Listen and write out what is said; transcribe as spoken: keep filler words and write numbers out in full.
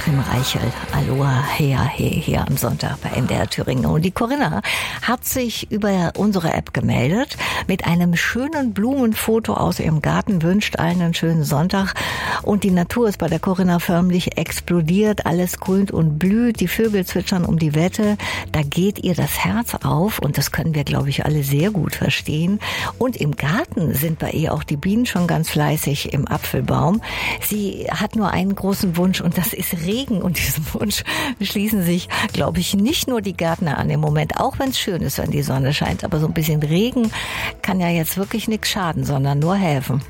Joachim Reichel. Aloha, her, her, hier am Sonntag bei N D R Thüringen. Und die Corinna hat sich über unsere App gemeldet mit einem schönen Blumenfoto aus ihrem Garten, wünscht allen einen schönen Sonntag. Und die Natur ist bei der Corinna förmlich explodiert. Alles grünt und blüht. Die Vögel zwitschern um die Wette. Da geht ihr das Herz auf. Und das können wir, glaube ich, alle sehr gut verstehen. Und im Garten sind bei ihr auch die Bienen schon ganz fleißig im Apfelbaum. Sie hat nur einen großen Wunsch und das ist Regen. Und diesem Wunsch schließen sich, glaube ich, nicht nur die Gärtner an im Moment, auch wenn es schön ist, wenn die Sonne scheint. Aber so ein bisschen Regen kann ja jetzt wirklich nichts schaden, sondern nur helfen.